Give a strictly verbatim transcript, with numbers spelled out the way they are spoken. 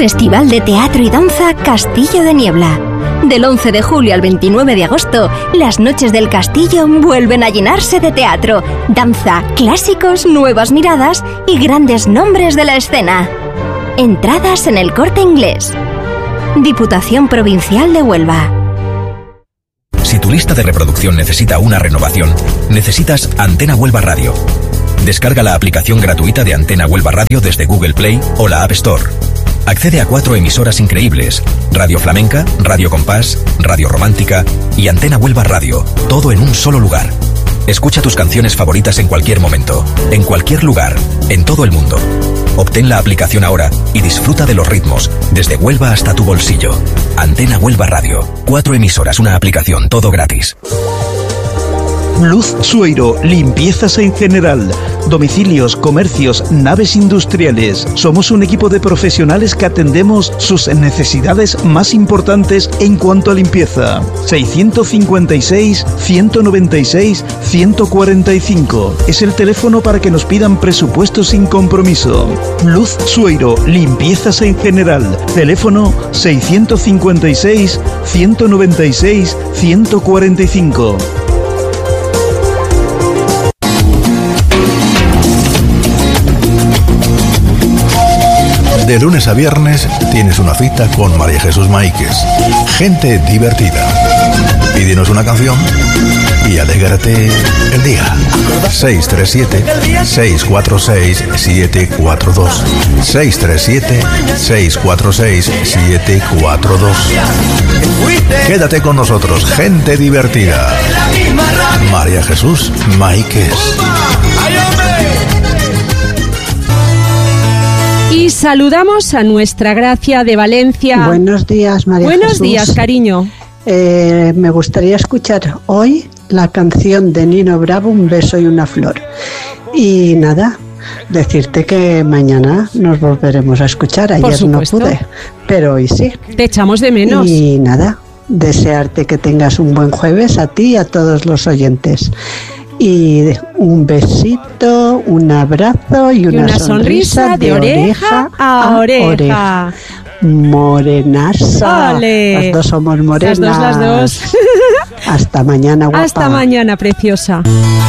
Festival de Teatro y Danza Castillo de Niebla. Del once de julio al veintinueve de agosto, las noches del castillo vuelven a llenarse de teatro, danza, clásicos, nuevas miradas y grandes nombres de la escena. Entradas en El Corte Inglés. Diputación Provincial de Huelva. Si tu lista de reproducción necesita una renovación, necesitas Antena Huelva Radio. Descarga la aplicación gratuita de Antena Huelva Radio desde Google Play o la App Store. Accede a cuatro emisoras increíbles: Radio Flamenca, Radio Compás, Radio Romántica y Antena Huelva Radio, todo en un solo lugar. Escucha tus canciones favoritas en cualquier momento, en cualquier lugar, en todo el mundo. Obtén la aplicación ahora y disfruta de los ritmos, desde Huelva hasta tu bolsillo. Antena Huelva Radio. Cuatro emisoras, una aplicación, todo gratis. Luz Sueiro, limpiezas en general, domicilios, comercios, naves industriales. Somos un equipo de profesionales que atendemos sus necesidades más importantes en cuanto a limpieza. seiscientos cincuenta y seis, ciento noventa y seis, ciento cuarenta y cinco. Es el teléfono para que nos pidan presupuestos sin compromiso. Luz Sueiro, limpiezas en general. Teléfono seiscientos cincuenta y seis, ciento noventa y seis, ciento cuarenta y cinco. De lunes a viernes tienes una cita con María Jesús Maíquez. Gente divertida. Pídenos una canción y alégrate el día. seis tres siete, seis cuatro seis, siete cuatro dos. seis tres siete, seis cuatro seis, siete cuatro dos. Quédate con nosotros, gente divertida. María Jesús Maíquez. Y saludamos a nuestra Gracia de Valencia. Buenos días, María Buenos Jesús. días, cariño. Eh, me gustaría escuchar hoy la canción de Nino Bravo, Un beso y una flor. Y nada, decirte que mañana nos volveremos a escuchar. Ayer no pude, pero hoy sí. Te echamos de menos. Y nada, desearte que tengas un buen jueves a ti y a todos los oyentes. Y un besito, un abrazo y una, y una sonrisa, sonrisa de, de oreja a, a oreja. oreja. Morenaza. ¡Ole! Las dos somos morenas. Las dos, las dos. Hasta mañana, guapa. Hasta mañana, preciosa.